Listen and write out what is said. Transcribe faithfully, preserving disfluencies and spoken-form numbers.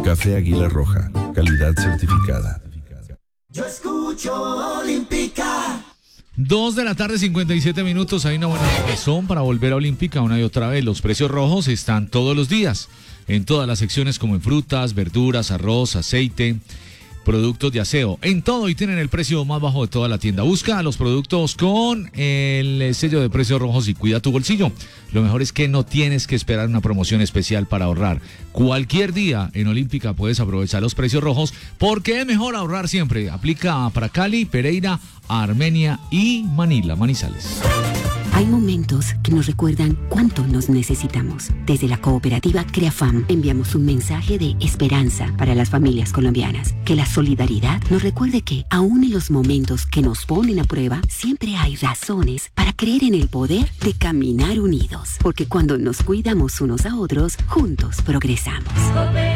Café Águila Roja, calidad certificada. Yo escucho Olímpica. Dos de la tarde, cincuenta y siete minutos. Hay una buena razón para volver a Olímpica una y otra vez. Los precios rojos están todos los días, en todas las secciones, como en frutas, verduras, arroz, aceite, productos de aseo. En todo, y tienen el precio más bajo de toda la tienda. Busca los productos con el sello de precios rojos y cuida tu bolsillo. Lo mejor es que no tienes que esperar una promoción especial para ahorrar. Cualquier día en Olímpica puedes aprovechar los precios rojos, porque es mejor ahorrar siempre. Aplica para Cali, Pereira, Armenia y Manila, Manizales. Hay momentos que nos recuerdan cuánto nos necesitamos. Desde la cooperativa CREAFAM enviamos un mensaje de esperanza para las familias colombianas. Que la solidaridad nos recuerde que, aún en los momentos que nos ponen a prueba, siempre hay razones para creer en el poder de caminar unidos. Porque cuando nos cuidamos unos a otros, juntos progresamos.